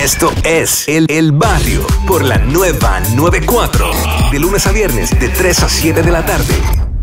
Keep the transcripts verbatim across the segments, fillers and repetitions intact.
Esto es El, el Barrio por la nueva noventa y cuatro. De lunes a viernes de tres a siete de la tarde.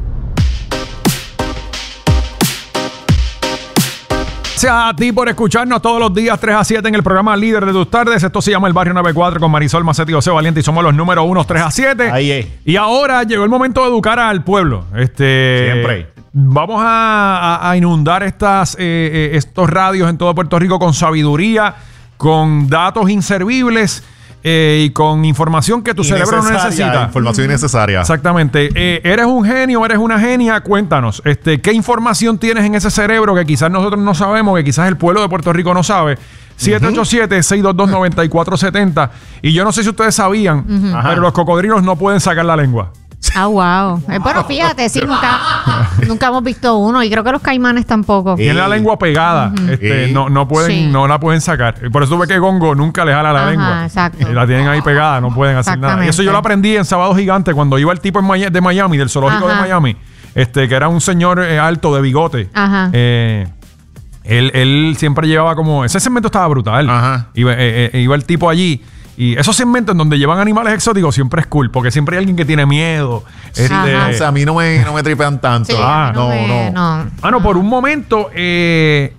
Gracias a ti por escucharnos todos los días tres a siete en el programa Líder de tus Tardes. Esto se llama El Barrio noventa y cuatro con Marisol Macetti y José Valiente y somos los número uno tres a siete. Ahí es. Y ahora llegó el momento de educar al pueblo. Este, Siempre. Vamos a, a, a inundar estas, eh, eh, estos radios en todo Puerto Rico con sabiduría, con datos inservibles eh, y con información que tu cerebro no necesita. Información innecesaria. Exactamente. Eh, ¿Eres un genio? ¿Eres una genia? Cuéntanos. Este, ¿qué información tienes en ese cerebro que quizás nosotros no sabemos, que quizás el pueblo de Puerto Rico no sabe? siete ocho siete, seis dos dos, nueve cuatro siete cero. Y yo no sé si ustedes sabían, uh-huh. pero los cocodrilos no pueden sacar la lengua. Ah, wow. Eh, pero fíjate, sí, nunca, nunca hemos visto uno y creo que los caimanes tampoco. Tienen la lengua pegada. Uh-huh. este, no, no, pueden, sí. no la pueden sacar. Por eso tú ves que Gongo nunca le jala la Ajá, lengua. Exacto. La tienen ahí pegada, no pueden hacer nada. Y eso yo lo aprendí en Sábado Gigante cuando iba el tipo en May- de Miami, del zoológico Ajá. de Miami, este, que era un señor eh, alto de bigote. Ajá. Eh, él, él siempre llevaba como... Ese segmento estaba brutal. Ajá. Iba, eh, eh, iba el tipo allí... Y esos segmentos en donde llevan animales exóticos siempre es cool, porque siempre hay alguien que tiene miedo. Sí, este, o sea, a mí no me, no me tripean tanto. Sí, ah, no, no, me, no. no. Ah, no, por un momento, eh,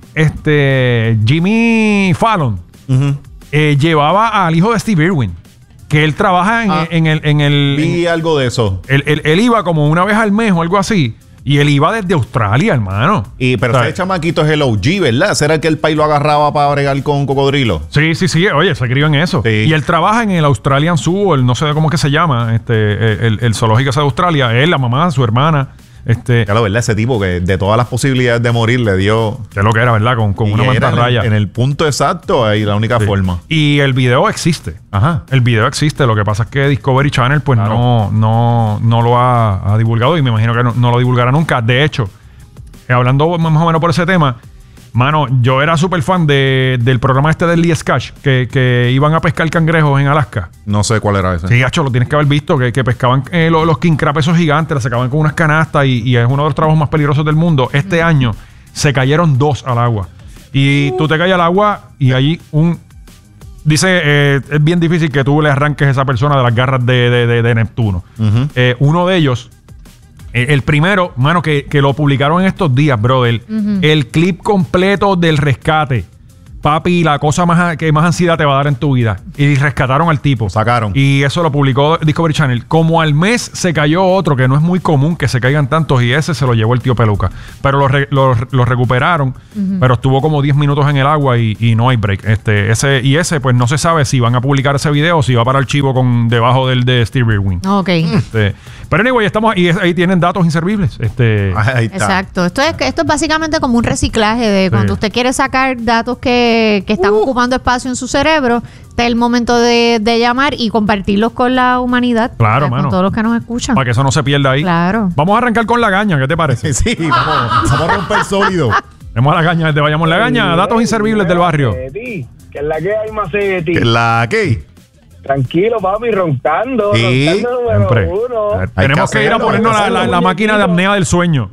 este Jimmy Fallon Uh-huh. eh, llevaba al hijo de Steve Irwin, que él trabaja en, Ah, en el... En el Vi en, algo de eso. Él, él, él iba como una vez al mes o algo así. Y él iba desde Australia, hermano. Y, pero O sea, ese chamaquito es el O G, ¿verdad? ¿Será que el país lo agarraba para bregar con cocodrilo? Sí, sí, sí. Oye, se crió en eso. Sí. Y él trabaja en el Australian Zoo, o el no sé cómo es que se llama, este, el, el zoológico ese de Australia. Él, la mamá, su hermana. Este, Ya lo verdad, ese tipo que de todas las posibilidades de morir le dio... que es lo que era, ¿verdad? Con, con y una era mantarraya. En, en el punto exacto, ahí la única Sí. forma. Y el video existe. Ajá. El video existe. Lo que pasa es que Discovery Channel, pues Claro. no, no, no lo ha, ha divulgado y me imagino que no, no lo divulgará nunca. De hecho, eh, hablando más o menos por ese tema, mano, yo era súper fan de, del programa este del Lee Sketch, que, que iban a pescar cangrejos en Alaska. No sé cuál era ese. Sí, gacho, lo tienes que haber visto, que, que pescaban eh, los, los king crab esos gigantes, las sacaban con unas canastas y, y es uno de los trabajos más peligrosos del mundo. Este mm. año se cayeron dos al agua. Y uh. tú te caes al agua y allí un... Dice, eh, es bien difícil que tú le arranques a esa persona de las garras de, de, de, de Neptuno. Uh-huh. Eh, uno de ellos, eh, el primero, mano, que, que lo publicaron en estos días, brother. Uh-huh. El clip completo del rescate. Papi, la cosa más que más ansiedad te va a dar en tu vida. Y rescataron al tipo. Sacaron. Y eso lo publicó Discovery Channel. Como al mes se cayó otro, que no es muy común que se caigan tantos, y ese se lo llevó el tío Peluca. Pero lo, re, lo, lo recuperaron, uh-huh. pero estuvo como diez minutos en el agua y, y no hay break. Este, ese, y ese, pues no se sabe si van a publicar ese video o si va para el chivo con debajo del de Steve Irwin. Ok. Este, pero anyway, estamos y es, ahí tienen datos inservibles. Este, Ahí está. Exacto. Esto es, esto es básicamente como un reciclaje de cuando Sí. usted quiere sacar datos que, que están uh. ocupando espacio en su cerebro. Este es el momento de, de llamar y compartirlos con la humanidad. Claro, o sea, mano. con todos los que nos escuchan. Para que eso no se pierda ahí. Claro. Vamos a arrancar con la gaña, ¿qué te parece? Sí, vamos, vamos a romper sólido. Vamos a la gaña, desde Vayamos la Gaña, datos inservibles del barrio. Macetti, que es la que hay, Macetti. ¿La qué? Tranquilo, papi, roncando. Sí, roncando número Siempre. uno. Hay Tenemos que que ir a hacerlo, ponernos hay que la, la, hacerlo. la máquina de apnea del sueño.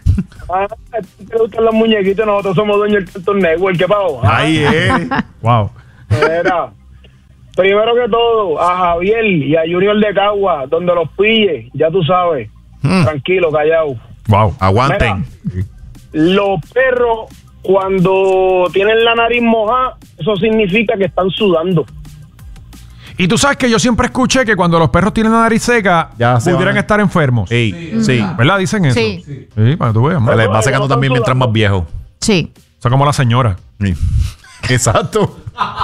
Ah, ¿a ti te gustan los muñequitos? Nosotros somos dueños del Cartoon Network. ¿Qué pasó? Ah, Ahí es. Wow. Mira, primero que todo, a Javier y a Junior de Cagua, donde los pille, ya tú sabes. Mm. Tranquilo, callado. Wow. Aguanten. Los perros, cuando tienen la nariz mojada, eso significa que están sudando. Y tú sabes que yo siempre escuché que cuando los perros tienen la nariz seca, Ya se pudieran van. estar enfermos. Sí, sí. ¿Verdad? Dicen eso. Sí. Sí, para que tú veas. Se mano. les va secando también mientras más viejo. Sí. Son como la señora. Sí. Exacto.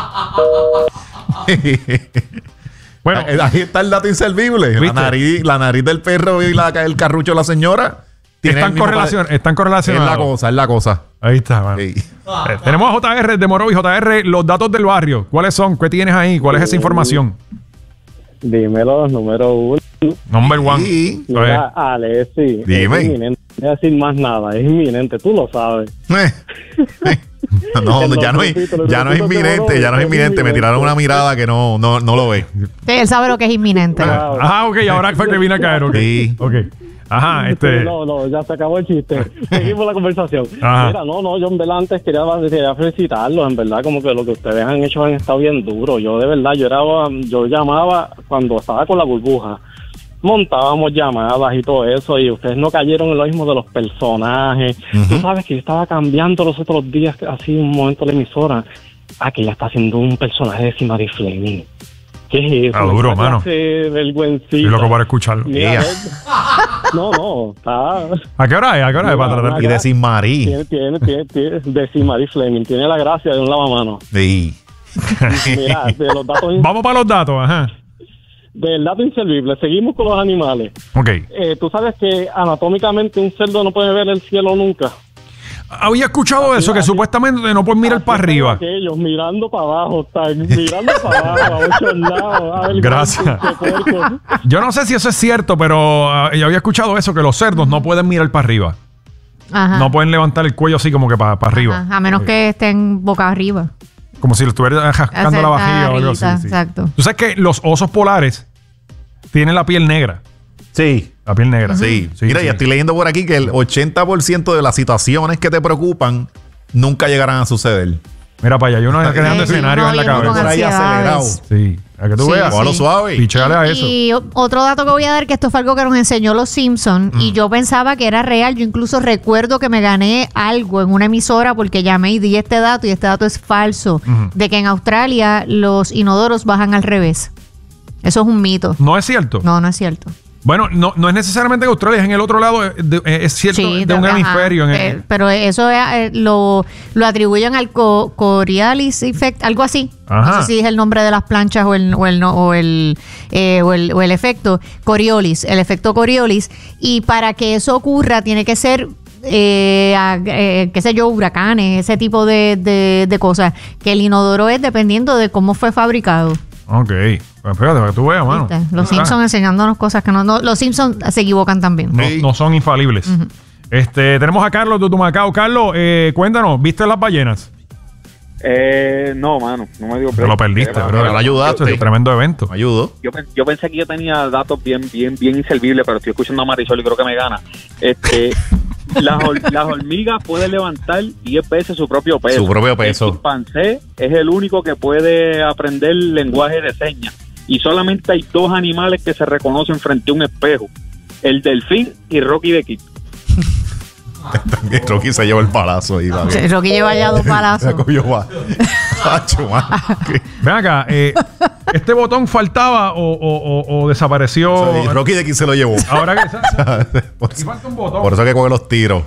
Bueno, Ahí está el dato inservible. La ¿Viste? nariz, la nariz del perro y la, el carrucho de la señora tienen están, el mismo correlacion pare- están Es correlacionados. la cosa, es la cosa. Ahí está, mano. Sí. Eh, tenemos a J R de Morovis. J R, los datos del barrio. ¿Cuáles son? ¿Qué tienes ahí? ¿Cuál es esa información? Dímelo, número uno. Number one. Sí. A ver. Mira, Ale, sí. Dime. Es inminente. No voy a decir más nada. Es inminente. Tú lo sabes. Eh. Eh. No, no, ya no es, ya no es inminente, ya no es inminente. Me tiraron una mirada que no, no, no lo ve. Sí, él sabe lo que es inminente. Ah, ok, ahora fue que vine a caer. Ok. Sí. Ok. Ajá, este... No, no, ya se acabó el chiste. Seguimos la conversación. Ajá. Mira, no, no, yo en verdad antes quería, quería felicitarlos. En verdad, como que lo que ustedes han hecho han estado bien duro. Yo de verdad, yo era, yo llamaba cuando estaba con la burbuja. Montábamos llamadas y todo eso, y ustedes no cayeron en lo mismo de los personajes. Ujú. Tú sabes que yo estaba cambiando los otros días, así un momento la emisora. Ah, que ella está haciendo un personaje de Simari Fleming. ¿Qué es eso? Ah, duro, Esa mano. clase de vergüencita. Estoy loco para escucharlo. Mira, Yeah. a ver. No, no, está... ¿A qué hora es? ¿A qué hora es? Para tratar Y de Sin Marí. Tiene, tiene, tiene, tiene, de Simari Fleming, tiene la gracia de un lavamano. Sí. Mira, de los datos, Vamos para los datos, ajá. del dato inservible, seguimos con los animales. Ok. Eh, Tú sabes que anatómicamente un cerdo no puede ver el cielo nunca. Había escuchado eso, que así- supuestamente no puedes mirar Así para como arriba. Aquellos mirando para abajo, están mirando para abajo, a ocho lados. A ver, Gracias. qué puerco. Yo no sé si eso es cierto, pero ah, yo había escuchado eso, que los cerdos no pueden mirar para arriba. Ajá. No pueden levantar el cuello así como que para arriba. Ajá, a menos que estén boca arriba. Como si lo estuviera rascando la vajilla o algo así. Arribita, sí. exacto. Tú sabes que los osos polares tienen la piel negra. Sí. La piel negra. Sí. Sí, Mira, sí. ya estoy leyendo por aquí que el ochenta por ciento de las situaciones que te preocupan nunca llegarán a suceder. Mira para allá, hay unos creando Sí, escenarios no, en la y uno con cabeza. Por ahí acelerado. ansiedades. Sí, a que tú Sí, veas. sí. Cógalo suave. Pichéale a eso. Y o- otro dato que voy a dar, que esto fue algo que nos enseñó los Simpsons, y yo pensaba que era real. Yo incluso recuerdo que me gané algo en una emisora porque llamé y di este dato, y este dato es falso, Ujú. de que en Australia los inodoros bajan al revés. Eso es un mito. No es cierto. No, no es cierto. Bueno, no, no es necesariamente en Australia, es en el otro lado, eh, de- eh, es cierto, Sí, de un ajá. hemisferio. En el- Eh, pero eso es, eh, lo, lo atribuyen al co- Coriolis Effect, algo así. Ajá. No sé si es el nombre de las planchas o el, o el, no- o el, eh, o el, o el efecto Coriolis, el efecto Coriolis. Y para que eso ocurra tiene que ser, eh, a- eh, qué sé yo, huracanes, ese tipo de, de, de cosas. Que el inodoro es dependiendo de cómo fue fabricado. Ok. Pues fíjate, para que tú veas, mano. ¿Viste? Los Ah, Simpsons enseñándonos cosas que no, no- los Simpsons se equivocan también. no, Sí. no son infalibles. Este, tenemos a Carlos de Tumacao. Carlos, eh, cuéntanos, ¿viste las ballenas? Eh, no, mano, no me dio Te lo perdiste, pero, bro. pero lo ayudaste. Es un tremendo evento. Me ayudo. yo, pen- yo pensé que yo tenía datos bien, bien, bien inservibles, pero estoy escuchando a Marisol y creo que me gana. Este, las, hor- las hormigas pueden levantar diez veces su propio peso. Su propio peso. El chimpancé es el único que puede aprender lenguaje de señas. Y solamente hay dos animales que se reconocen frente a un espejo: el delfín y Rocky the Kid. También Rocky se lleva el palazo ahí. va bien. Rocky lleva ya dos Se palazos. cogió va. Hacho, mano. ¿Qué? Ven acá, eh, ¿este botón faltaba o, o- o- o desapareció? O sea, y Rocky de aquí se lo llevó. Ahora que por, aquí falta un botón, por eso que coge los tiros.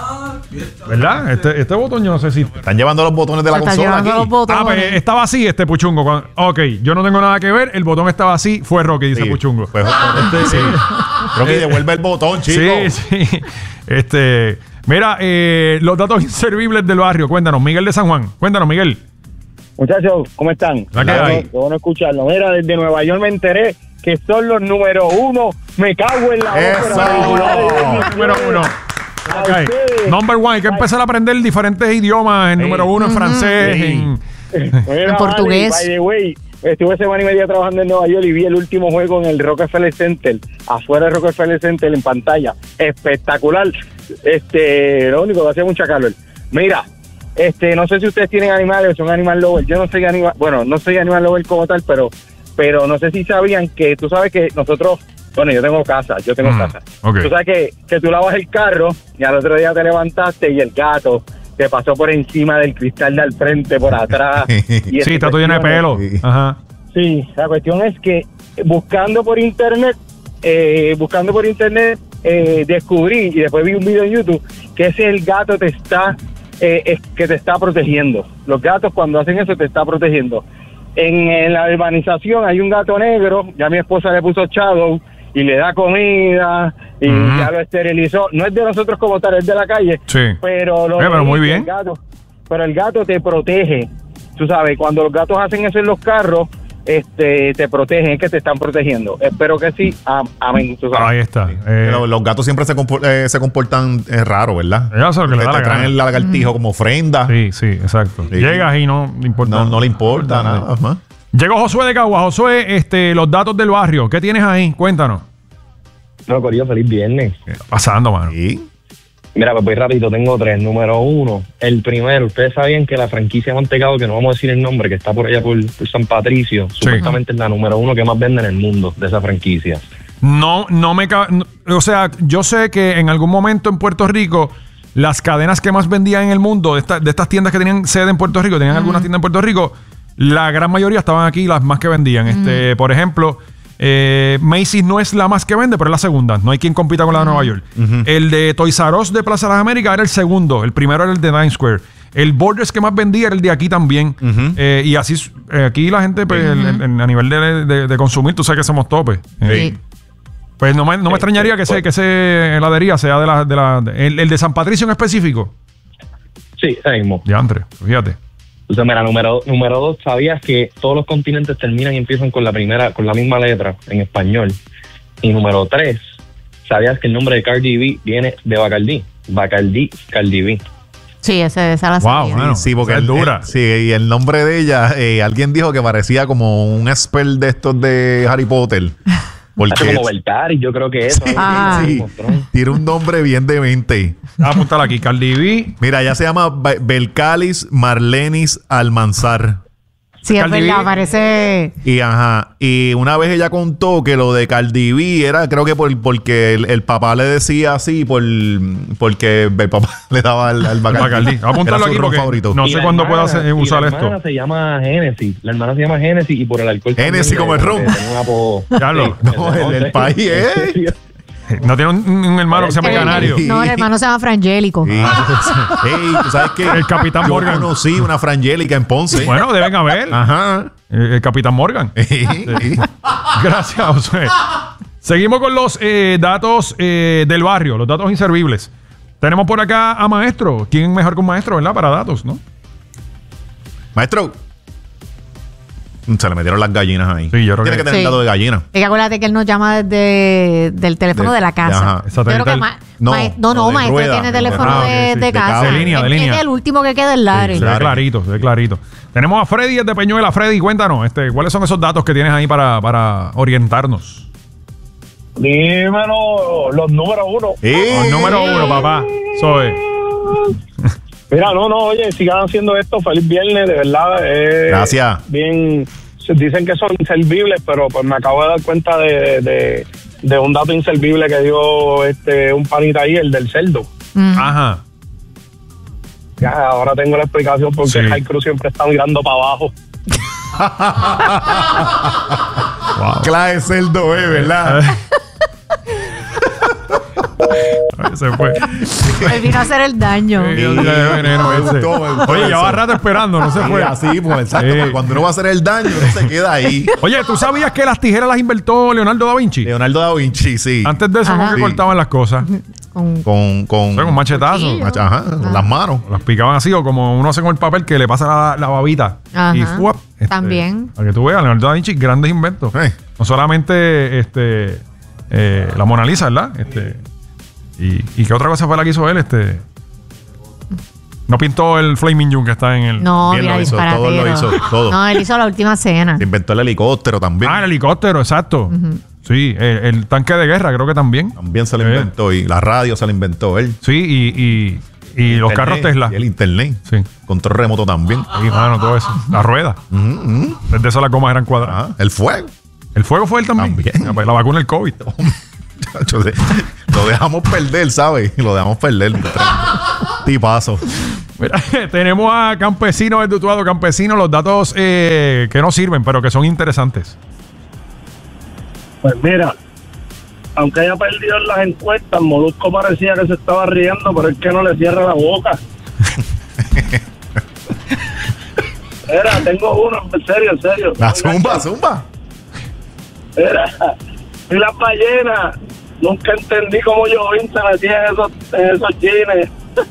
¿verdad? Este, este botón yo no sé si... Están llevando los botones de la Se está consola llevando aquí. los botones. Ah, pues estaba así este puchungo. Cuando- ok, yo no tengo nada que ver. El botón estaba así. Fue Rocky, dice Sí, puchungo. pues, este, sí. Rocky, devuelve el botón, chico. Sí, sí. Este, mira, eh, los datos inservibles del barrio. Cuéntanos, Miguel de San Juan. Cuéntanos, Miguel. Muchachos, ¿cómo están? ¿La qué Qué hay? bueno- qué bueno escucharlo. Mira, desde Nueva York me enteré que son los número uno. Me cago en la Eso. ópera. Felicidades. Número uno. A Ok. ustedes. Number one. Hay que empezar a aprender diferentes idiomas. En Sí. número uno, en francés. Sí. En, Mira, En portugués. By the way, estuve semana y media trabajando en Nueva York y vi el último juego en el Rockefeller Center, afuera del Rockefeller Center en pantalla. Espectacular. Este, lo único que hacía mucha calor. Mira, este, no sé si ustedes tienen animales o son animal lovers. Yo no soy animal, bueno, no soy animal lover como tal, pero, pero no sé si sabían que tú sabes que nosotros, bueno, yo tengo casa, yo tengo Mm, casa. ok. Tú sabes que, que tú lavas el carro y al otro día te levantaste y el gato te pasó por encima del cristal de al frente, por atrás. Y sí, esa está todo lleno de cuestión pelo. Sí. Ajá. Sí, la cuestión es que buscando por internet, eh, buscando por internet, eh, descubrí y después vi un video en YouTube que ese el gato te está, eh, es que te está protegiendo. Los gatos cuando hacen eso te está protegiendo. En, en la urbanización hay un gato negro, ya mi esposa le puso Shadow y le da comida y Ujú. ya lo esterilizó. No es de nosotros como tal, es de la calle. Sí. Pero, lo Eh, pero muy el bien. gato, pero el gato te protege. Tú sabes, cuando los gatos hacen eso en los carros, este, te protegen, es que te están protegiendo. Espero que sí. Am- amén. Tú sabes. Ahí está. Eh, Pero los gatos siempre se, compor- eh, se comportan eh, raro, ¿verdad? Ya sé lo que le Te- da te la traen gana. el lagartijo como ofrenda. Sí, sí, exacto. Sí. Llegas y no le importa. No, no le importa nada más. Llegó Josué de Cagua. Josué, este, los datos del barrio. ¿Qué tienes ahí? Cuéntanos. No, Corillo, feliz viernes. ¿Qué está pasando, mano? Sí. Mira, pues voy rapidito, tengo tres. Número uno, el primero, ustedes sabían que la franquicia Mantecado, que no vamos a decir el nombre, que está por allá por, por San Patricio, supuestamente es la número uno que más vende en el mundo de esa franquicia. No, no me... ca- no- o sea, yo sé que en algún momento en Puerto Rico, las cadenas que más vendían en el mundo, de, esta- de estas tiendas que tenían sede en Puerto Rico, tenían algunas tiendas en Puerto Rico, la gran mayoría estaban aquí, las más que vendían. Este, por ejemplo... Eh, Macy's no es la más que vende, pero es la segunda. No hay quien compita con la de Nueva York. El de Toys R Us de Plaza de las Américas era el segundo. El primero era el de Times Square. El Borders que más vendía era el de aquí también. Eh, y así eh, aquí la gente, pues, el- el- el- a nivel de, de- de consumir, tú sabes que somos tope. Eh, Sí. Pues no me, no me extrañaría que ese, que ese heladería sea de la... De la de- el, el de San Patricio en específico. Sí, ese mismo. Ya, André, fíjate. Entonces, mira, número, número dos, ¿sabías que todos los continentes terminan y empiezan con la primera, con la misma letra en español? Y número tres, ¿sabías que el nombre de Cardi B viene de Bacardí? Bacardí, Cardi B. Sí, ese, esa la Wow, sabía. bueno. Sí, porque es el- dura. el- sí, y el nombre de ella, eh, alguien dijo que parecía como un spell de estos de Harry Potter. Hace Porque como Beltari, yo creo que eso. Ah. sí, tiene un nombre bien demente. Apúntala aquí. Cardi B. Mira, ella se llama Be- Belcalis Marlenis Almanzar. Sí, es Cardi B. verdad, parece... Y ajá, y una vez ella contó que lo de Cardi B era, creo que por, porque el, el papá le decía así, por porque el papá le daba al, al Bacardi. Bacardi. Voy a apuntarlo Era su aquí ron porque favorito. no Y sé la cuándo hermana- pueda hacer- y usar la esto. hermana se llama Genesis. La hermana se llama Genesis y por el alcohol. Genesis también como le- el ron. le tenía un apodo. Carlos. Sí, No, el del país, ¿eh? No tiene un, un hermano que se llama El- Canario. No, el hermano se llama Frangélico. Sí. Ey, ¿tú sabes qué? El Capitán Yo Morgan. conocí una frangélica en Ponce. Bueno, deben haber. Ajá. El, el Capitán Morgan. Sí. Gracias, José. Seguimos con los eh, datos eh, del barrio, los datos inservibles. Tenemos por acá a Maestro. ¿Quién mejor que un maestro, verdad? Para datos, ¿no? Maestro. Se le metieron las gallinas ahí. Sí, yo creo Tiene que- que tener Sí. dato de gallina. Es que acuérdate que él nos llama desde del teléfono De- de la casa. ajá. Yo creo que Satelital. ma- No, ma- no, no, no, de maestro rueda. tiene teléfono Ah, ok, de, sí, de de casa. cable. De línea, de Es- línea. Es el último que queda el Lare. Se ve Claro. clarito, se ve clarito. Tenemos a Freddy desde Peñuela. Freddy, cuéntanos, este, ¿cuáles son esos datos que tienes ahí para, para orientarnos? Dímelo, los números uno. Eh. El número uno, papá. Soy. Mira, no, no, oye, sigan haciendo esto. Feliz viernes, de verdad. eh, Gracias. Bien, se- dicen que son inservibles, pero pues me acabo de dar cuenta de, de, de un dato inservible que dio este un panita ahí, el del cerdo. Mm. Ajá. Ya, ahora tengo la explicación porque Sí. High Cruz siempre está mirando para abajo. Wow. Clave cerdo, eh, ¿verdad? Ay, se fue. Él vino a hacer el daño. Sí, yo diría de veneno Me ese. gustó, me gustó Oye, eso. lleva rato esperando, no se Sí, fue. así, pues exacto. Sí. porque Cuando uno va a hacer el daño, no se queda ahí. Oye, ¿tú sabías que las tijeras las inventó Leonardo da Vinci? Leonardo da Vinci, sí. Antes de eso, Ajá. ¿cómo que Sí. cortaban las cosas? Con- Con, con, O sea, con machetazo. Cuchillo. Mach- Ajá, con las manos. Las picaban así, o como uno hace con el papel que le pasa la, la babita. Ajá. Y fuap, este, También. Para que tú veas, Leonardo da Vinci, grandes inventos. Eh. No solamente este, eh, la Mona Lisa, ¿verdad? Este, y, ¿Y qué otra cosa fue la que hizo él? Este, no pintó el Flaming June que está en el... No, Bien mira, lo hizo, todo lo disparatero. hizo, todo. No, él hizo la última cena. Se inventó el helicóptero también. Ah, el helicóptero, exacto. Sí, el, el tanque de guerra creo que también. También se lo Sí. inventó. Y la radio se la inventó él. Sí, y, y, y los Internet, carros Tesla. Y el internet. Sí. Control remoto también. Sí, mano, todo eso. La rueda. Ujú, ujú. Desde eso las gomas eran cuadradas. Ah, el fuego. El fuego fue él también. También. Ah, pues, la vacuna del COVID. Chacho, de- lo dejamos perder, ¿sabes? Lo dejamos perder. Tipazo. Mira, tenemos a Campesino del Dutuado. Campesino, los datos eh, que no sirven, pero que son interesantes. Pues mira, aunque haya perdido en las encuestas, Molusco parecía que se estaba riendo, pero es que no le cierra la boca. Mira, tengo uno, en serio, en serio. La zumba, zumba. Mira, y las ballenas, nunca entendí cómo Jovín se metía en esos, en esos jeans.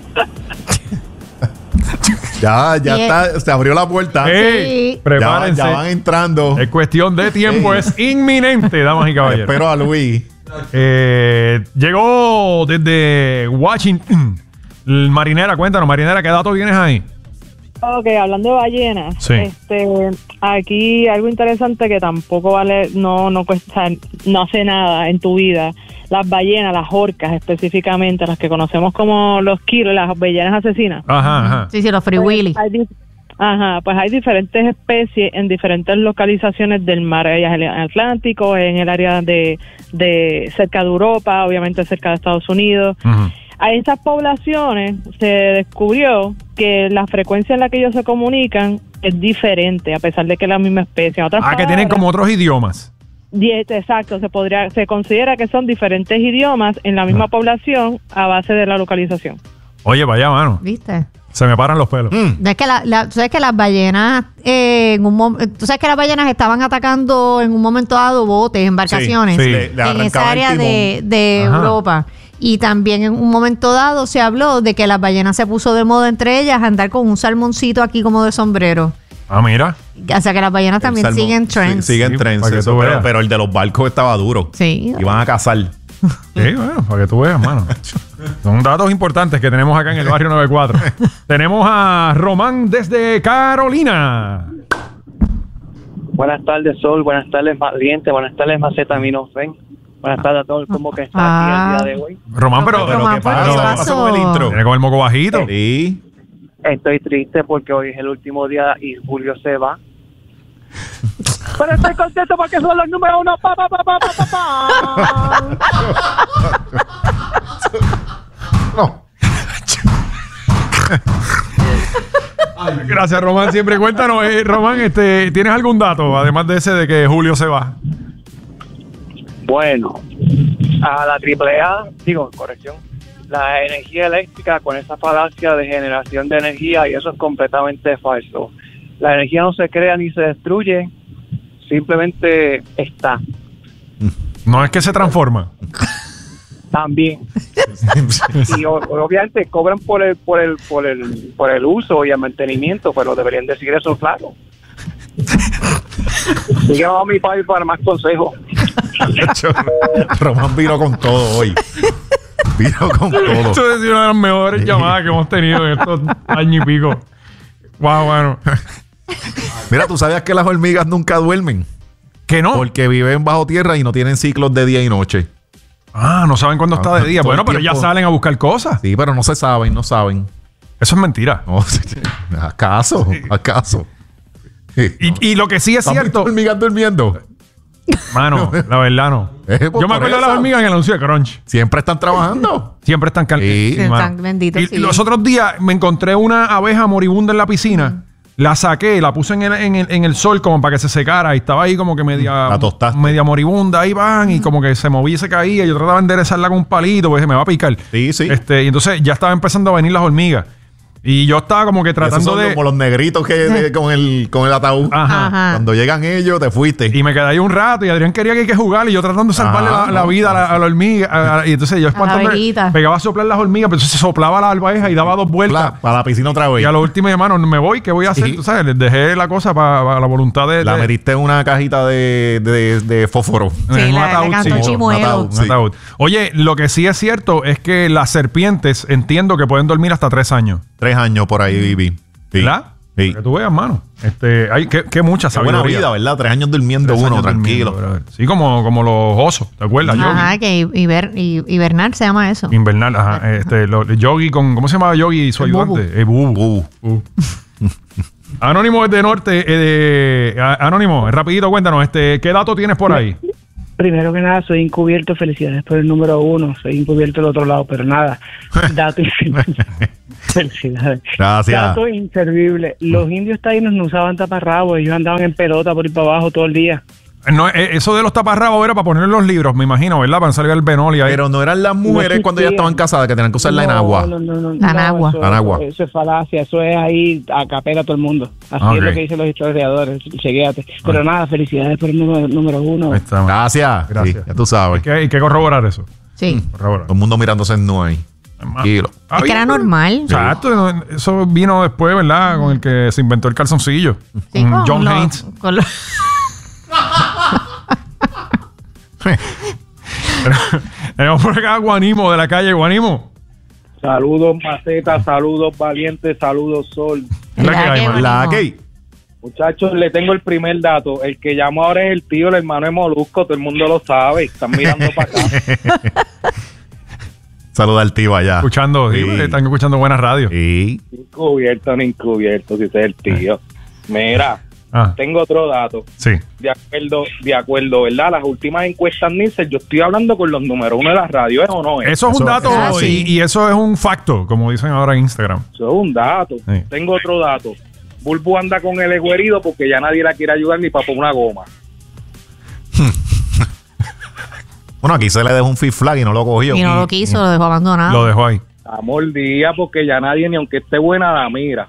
Ya, ya Y está. Se abrió la puerta. ¡Ey! Sí. Ya, Prepárense. ya van entrando. Es cuestión de tiempo, Sí. es inminente, damas y caballeros. Espero a Luis. Eh, llegó desde Washington. El Marinera, cuéntanos, Marinera, ¿qué datos tienes ahí? Ok, hablando de ballenas, Sí. este, aquí algo interesante que tampoco vale, no, no cuesta, no hace nada en tu vida. Las ballenas, las orcas específicamente, las que conocemos como los killers, las ballenas asesinas. Ajá, ajá. Sí, sí, los Free Pues, Willy. hay di- Ajá, pues hay diferentes especies en diferentes localizaciones del mar, ellas en el Atlántico, en el área de, de cerca de Europa, obviamente cerca de Estados Unidos. Ujú. A estas poblaciones se descubrió que la frecuencia en la que ellos se comunican es diferente, a pesar de que es la misma especie. En otras Ah, que tienen palabras, como otros idiomas. die- exacto, se podría, se considera que son diferentes idiomas en la misma Ah. población a base de la localización. Oye, vaya, mano. ¿Viste? Se me paran los pelos. Mm. Es que la, la- tú sabes que las ballenas, eh, en un mom- tú sabes que las ballenas estaban atacando en un momento dado botes, embarcaciones, Sí, sí. Le- le en arrancaban esa área el de, timón. de Ajá. Europa. Y también en un momento dado se habló de que las ballenas se puso de moda entre ellas andar con un salmoncito aquí como de sombrero. Ah, mira. O sea que las ballenas El también salmón- siguen trends. sí, siguen Sí, trends. para que eso, tú pero, veas. pero el de los barcos estaba duro. Sí. Iban a cazar. Sí, bueno, para que tú veas, mano. Son datos importantes que tenemos acá en el barrio noventa y cuatro. Tenemos a Román desde Carolina. Buenas tardes, Sol. Buenas tardes, Valiente. Buenas tardes, Macetaminofen. Buenas tardes a todos como que está Ah. aquí el día de hoy. Román, pero, Pero Román, ¿qué ¿por qué pasa? ¿Qué pasó? pasó con el intro? tiene con el moco bajito. Sí. Estoy triste porque hoy es el último día y Julio se va. Pero estoy contento porque son los números uno. Pa, pa, pa, pa, pa, pa, pa. No. Gracias, Román. Siempre cuéntanos, eh, Román, este, ¿tienes algún dato, además de ese de que Julio se va? Bueno, a la triple A, digo, corrección, la energía eléctrica con esa falacia de generación de energía, y eso es completamente falso. La energía no se crea ni se destruye, simplemente está. No es que se transforma. También. Y o- obviamente cobran por el por el por el por el uso y el mantenimiento, pero deberían decir eso claro. Sigue a mi país para más consejos. Román vino con todo hoy. Vino con todo. Esto es una de las mejores llamadas que hemos tenido en estos años y pico. Wow, bueno. Mira, ¿tú sabías que las hormigas nunca duermen? ¿Que no? Porque viven bajo tierra y no tienen ciclos de día y noche. Ah, no saben cuándo está de día. Todo el Bueno, pero ya tiempo. salen a buscar cosas. Sí, pero no se saben, no saben. Eso es mentira. No, ¿acaso? ¿Acaso? Y, y lo que sí es ¿Has visto cierto, hormigas durmiendo? mano, la verdad no. Eh, pues Yo me por acuerdo de eso. las hormigas en el anuncio de Crunch. Siempre están trabajando. Siempre están cal- Sí. mano. Están benditos, Y sí. los otros días me encontré una abeja moribunda en la piscina. La saqué, la puse en el, en, el, en el sol como para que se secara. Y estaba ahí como que media, La tostaste. media moribunda. Ahí van. Y como que se movía y se caía. Yo trataba de enderezarla con un palito. Pues me va a picar. Sí, sí. Este, y entonces ya estaba empezando a venir las hormigas. Y yo estaba como que Esos tratando son de... como los negritos que de- con el con el ataúd. Ajá. Ajá. Cuando llegan ellos, te fuiste. Y me quedé ahí un rato y Adrián quería que hay que jugar y yo tratando de salvarle Ah, la, la no, vida a la, a la hormiga. a- a- y entonces yo espantándome, abejita. pegaba a soplar las hormigas, pero entonces soplaba la abeja y daba dos vueltas. Pla, para la piscina otra vez. Y a lo último, hermano, me voy, ¿qué voy a hacer? Sí. Tú sabes, les dejé la cosa para la voluntad de... La de- metiste en una cajita de, de, de fósforo. en Sí, un la- ataúd, le cantó sí. un chimuelo. ataúd. Un Sí. ataúd. Oye, lo que sí es cierto es que las serpientes entiendo que pueden dormir hasta tres años. Tres años por ahí viví. Sí. ¿Verdad? Sí. Para que tú veas, mano. Este, hay que, que mucha Qué buena sabiduría. vida, ¿verdad? Tres años durmiendo Tres uno, años durmiendo, tranquilo. brother. Sí, como, como los osos, ¿te acuerdas? Ajá, que hiber, hi- hibernar se llama eso. Invernal, ajá. Este, lo- Yogi con. ¿Cómo se llamaba Yogi y su El Bubu. ayudante? Eh, Bubu. Bubu. Anónimo desde Norte. eh, de- a- Anónimo, rapidito, cuéntanos, este, ¿qué dato tienes por ahí? Primero que nada, soy encubierto. Felicidades por el número uno. Soy encubierto del otro lado, pero nada. Dato inservible. Felicidades. Gracias. Dato inservible. Los indios taínos no usaban taparrabos. Ellos andaban en pelota por ir para abajo todo el día. No, eh, eso de los taparrabos era para poner en los libros, me imagino, ¿verdad? Para salir el benol y ahí. Pero no eran las mujeres No cuando ya existían. estaban casadas que tenían que usarla en No, agua. No, no, no, La no, anagua. Eso, Anagua. eso es falacia. Eso es ahí a capela todo el mundo. Así Ok. es lo que dicen los historiadores. Chequéate. Pero nada, felicidades por el número, número uno. Ahí está, man. Gracias. Gracias. Sí, ya tú sabes. Hay que, hay que corroborar eso. Sí. Corroborar. Todo el mundo mirándose en nu ahí. Tranquilo. Ah, Es que era bien, normal. Exacto, no, eso vino después, ¿verdad? Con el que se inventó el calzoncillo. Sí, con con John los- Haynes. con los- Tenemos por acá a Guanimo de la calle Guanimo. Saludos, Maceta, saludos, Valiente, saludos, Sol. La que hay, mano. La que. Muchachos, le tengo el primer dato. El que llamo ahora es el tío, el hermano de Molusco. Todo el mundo lo sabe. Están mirando para acá. Saluda al tío allá. Escuchando, sí. Sí, están escuchando buenas radios. Sí. Encubierto, no encubierto, si ese es el tío. Mira, ah. tengo otro dato. Sí. De acuerdo, de acuerdo, ¿verdad? Las últimas encuestas Nielsen, yo estoy hablando con los números uno de la radio, ¿es o no es? Eso es un dato ah, sí. y, y eso es un facto, como dicen ahora en Instagram. Eso es un dato. Sí. Tengo otro dato. Bulbu anda con el ego herido porque ya nadie la quiere ayudar ni para poner una goma. Bueno, aquí se le dejó un fit flag y no lo cogió. Y no lo quiso, lo dejó abandonado. Lo dejó ahí. Amor día porque ya nadie, ni aunque esté buena, la mira.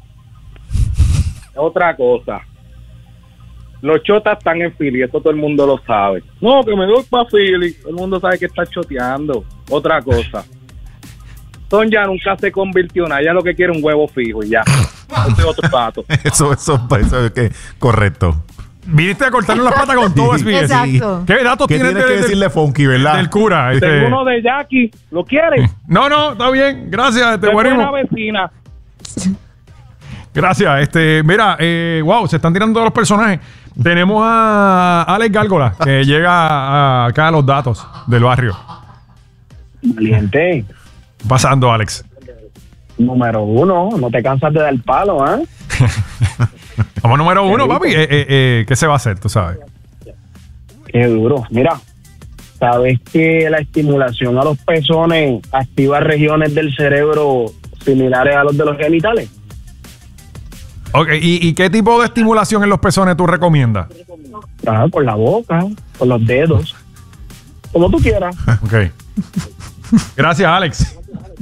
Otra cosa. Los chotas están en Philly, esto todo el mundo lo sabe. No, que me doy para Philly. Todo el mundo sabe que está choteando. Otra cosa. Sonja nunca se convirtió en ella, lo que quiere un huevo fijo y ya. Este es otro dato. Eso, eso, eso es que correcto. Viniste a cortarle las patas con todo, S B S. Exacto. ¿Qué datos ¿Qué tienes tienes que de- decirle Funky, verdad? del cura? Tengo Este- uno de Jackie, ¿lo quieres? No, no, está bien. Gracias, este Es buena buenísimo. vecina. Gracias. Este, mira, eh, wow, se están tirando todos los personajes. Tenemos a Alex Gárgola, que llega a- acá a los datos del barrio. Valiente. Pasando, Alex. Número uno, no te cansas de dar palo, ¿ah? ¿eh? Vamos número uno, papi. Eh, eh, eh, ¿Qué se va a hacer? Tú sabes. Qué duro. Mira, ¿sabes que la estimulación a los pezones activa regiones del cerebro similares a los de los genitales? Ok, ¿y, y qué tipo de estimulación en los pezones tú recomiendas? Ah, con la boca, con los dedos, como tú quieras. Ok. Gracias, Alex.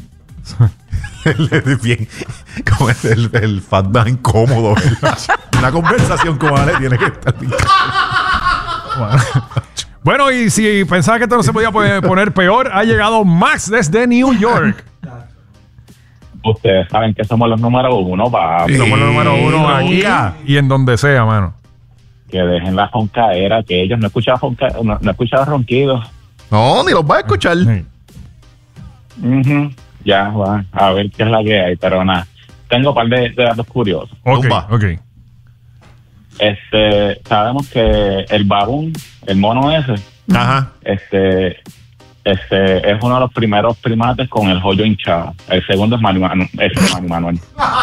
Bien, como es el, el fat más incómodo, ¿verdad? Una conversación con Ale tiene que estar bien. Bueno, y si pensaba que esto no se podía poner poner peor, ha llegado Max desde New York. Ustedes saben que somos los número uno, papi. Somos los número uno aquí y en donde sea, mano. Que dejen la roncaera, que ellos no escuchaban ronca, no, no escuchaban ronquidos. No, ni los va a escuchar. Sí. Ujú. Ya, va, a ver qué es la que hay, pero nada. Tengo un par de, de datos curiosos. Ok, Tumba. ok. Este, sabemos que el babún, el mono ese, Ajá. este, este, es uno de los primeros primates con el joyo hinchado. El segundo es Manu, Manu- es Manu Manuel.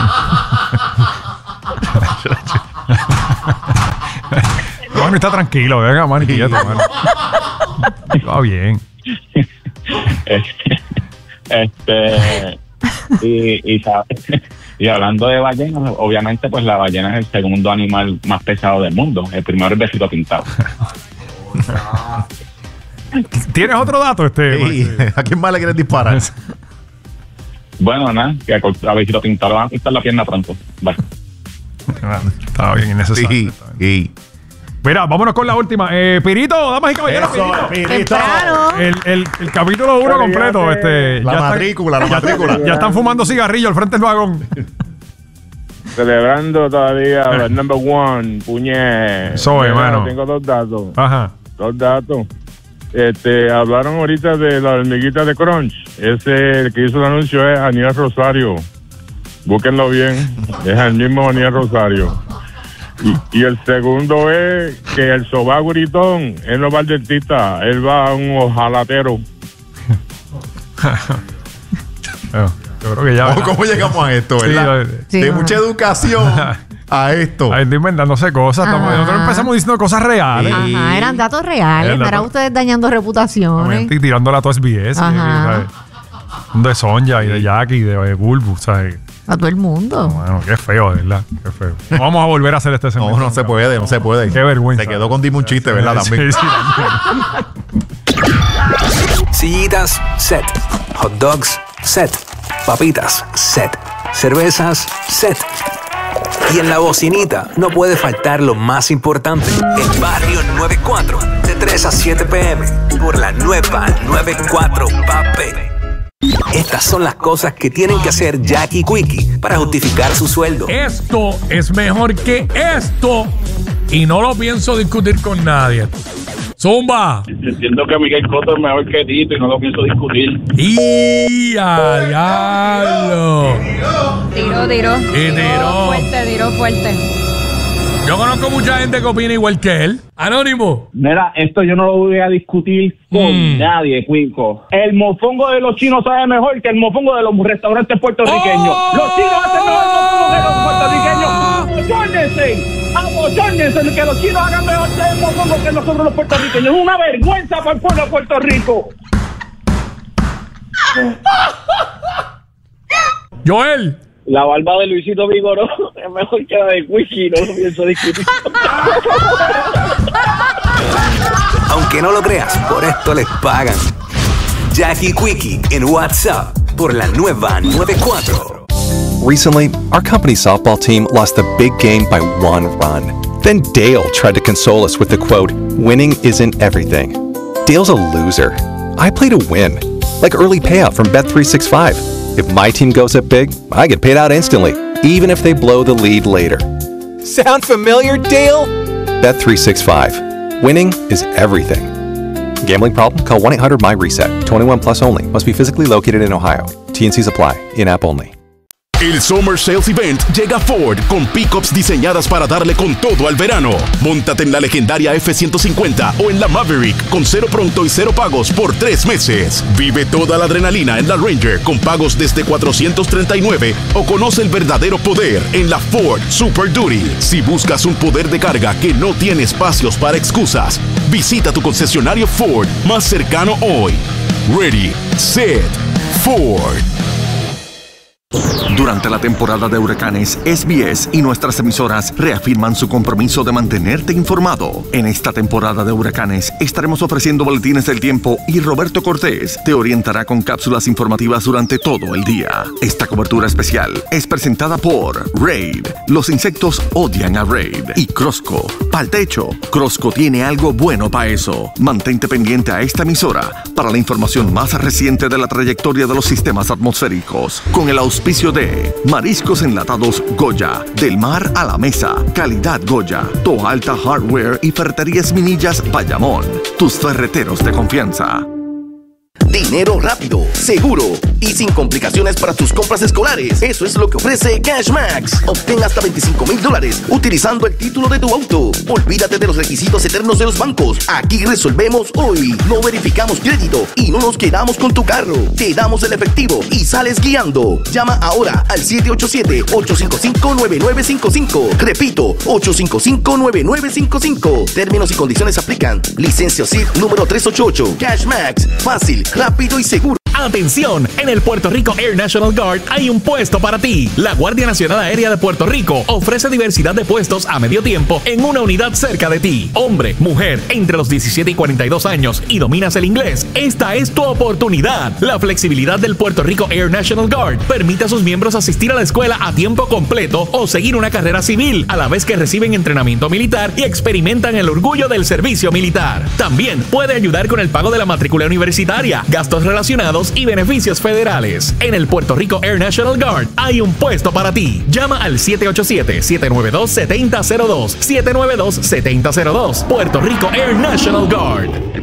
Mano, está tranquilo, venga, mano, quieto, mano. Va bien. Este, y, y, sabe- y hablando de ballenas, obviamente pues la ballena es el segundo animal más pesado del mundo. El primero es el besito pintado. ¿Tienes otro dato? Este, Sí. ¿A quién más le quieres disparar? Bueno, nada, que a besito pintado le van a quitar la pierna pronto. Bye. Ah, estaba bien innecesario. Sí, sí. Mira, vámonos con la última. Eh, Pirito, damas y caballeros. Eso, Pirito. Pirito. Temprano. El, el, el capítulo uno completo. Este, La ya están- matrícula, la ya, matrícula. ya están fumando cigarrillos al frente del vagón. Celebrando todavía el number one, puñet. Eso es, Mira, mano. Tengo dos datos. Ajá. Dos datos. Este, hablaron ahorita de la hormiguita de Crunch. Ese el que hizo el anuncio es Aníbal Rosario. Búsquenlo bien. Es el mismo Aníbal Rosario. Y, y el segundo es que el sobaco gritón, él no va al dentista, él va a un ojalatero. Bueno, yo creo que ya. ¿Cómo, cómo llegamos a esto, verdad? Sí, de sí, mucha ajá. educación a esto. Ahí está inventándose cosas. Estamos- Ajá. nosotros empezamos diciendo cosas reales. Ajá, eran datos reales. Eran No eran datos- ustedes dañando reputaciones. Y tirándola a todo S B S. Ajá. ¿sabes? De Sonja y de Jackie y de Bulbu, ¿sabes? A todo el mundo. Bueno, qué feo, de verdad. Qué feo. No vamos a volver a hacer este segmento. No, no se puede, no se puede. Qué vergüenza. Se quedó con Dime un chiste, ¿verdad? También. Sí, sí, también. Sillitas, set. Hot dogs, set. Papitas, set. Cervezas, set. Y en la bocinita no puede faltar lo más importante. El Barrio noventa y cuatro, de tres a siete p m por la nueva noventa y cuatro, papi. Estas son las cosas que tienen que hacer Jackie y Quickie para justificar su sueldo. Esto es mejor que esto y no lo pienso discutir con nadie. Zumba. Entiendo que Miguel Cotto es mejor que Tito y no lo pienso discutir. ¡Y a diablo! Tiró, tiró. Y tiró. Fuerte, tiró fuerte. Yo conozco mucha gente que opina igual que él. Anónimo. Mira, esto yo no lo voy a discutir con mm. nadie, Cuico. El mofongo de los chinos sabe mejor que el mofongo de los restaurantes puertorriqueños. ¡Oh! Los chinos hacen mejor mofongo que los puertorriqueños. ¡Abochónense! ¡Abochónense! Que los chinos hagan mejor el mofongo que nosotros los puertorriqueños. Es una vergüenza para el pueblo de Puerto Rico. Joel. La barba de Luisito Vigoró es mejor que la de Wiki, no lo pienso discutir. Aunque no lo creas, por esto les pagan. Jackie Quickie en WhatsApp por la nueva noventa y cuatro. Recently, our company's softball team lost the big game by one run. Then Dale tried to console us with the quote, "Winning isn't everything." Dale's a loser. I play to win, like early payout from Bet three sixty-five. If my team goes up big, I get paid out instantly, even if they blow the lead later. Sound familiar, Dale? Bet three sixty-five. Winning is everything. Gambling problem? Call one eight hundred M Y RESET. twenty-one plus only. Must be physically located in Ohio. T and Cs apply. In-app only. El Summer Sales Event llega a Ford con pickups diseñadas para darle con todo al verano. Móntate en la legendaria F ciento cincuenta o en la Maverick con cero pronto y cero pagos por tres meses. Vive toda la adrenalina en la Ranger con pagos desde cuatrocientos treinta y nueve o conoce el verdadero poder en la Ford Super Duty. Si buscas un poder de carga que no tiene espacios para excusas, visita tu concesionario Ford más cercano hoy. Ready, set, Ford. Durante la temporada de huracanes, S B S y nuestras emisoras reafirman su compromiso de mantenerte informado. En esta temporada de huracanes estaremos ofreciendo boletines del tiempo y Roberto Cortés te orientará con cápsulas informativas durante todo el día. Esta cobertura especial es presentada por Raid. Los insectos odian a Raid. Y Crosco. Pa'l techo. Crosco tiene algo bueno para eso. Mantente pendiente a esta emisora para la información más reciente de la trayectoria de los sistemas atmosféricos. Con el auspicio de Mariscos Enlatados Goya, del mar a la mesa, calidad Goya, Toalta Hardware y Ferreterías Minillas Bayamón, tus ferreteros de confianza. Dinero rápido, seguro y sin complicaciones para tus compras escolares. Eso es lo que ofrece CashMax. Obtén hasta veinticinco mil dólares utilizando el título de tu auto. Olvídate de los requisitos eternos de los bancos. Aquí resolvemos hoy. No verificamos crédito y no nos quedamos con tu carro. Te damos el efectivo y sales guiando. Llama ahora al siete ocho siete, ocho cinco cinco, nueve nueve cinco cinco. Repito, ocho cinco cinco, nueve nueve cinco cinco. Términos y condiciones aplican. Licencia O S I P número trescientos ochenta y ocho. CashMax. Fácil, rápido y seguro. Atención, en el Puerto Rico Air National Guard hay un puesto para ti. La Guardia Nacional Aérea de Puerto Rico ofrece diversidad de puestos a medio tiempo en una unidad cerca de ti. Hombre, mujer, entre los diecisiete y cuarenta y dos años y dominas el inglés, esta es tu oportunidad. La flexibilidad del Puerto Rico Air National Guard permite a sus miembros asistir a la escuela a tiempo completo o seguir una carrera civil, a la vez que reciben entrenamiento militar y experimentan el orgullo del servicio militar. También puede ayudar con el pago de la matrícula universitaria, gastos relacionados y beneficios federales. En el Puerto Rico Air National Guard hay un puesto para ti. Llama al siete ocho siete, siete nueve dos, siete cero cero dos, siete nueve dos, siete cero cero dos. Puerto Rico Air National Guard.